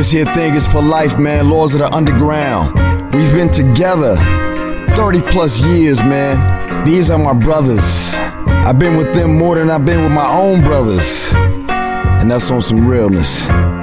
This here thing is for life, man. Laws of the underground. We've been together 30 plus years, man. These are my brothers. I've been with them more than I've been with my own brothers. And that's on some realness.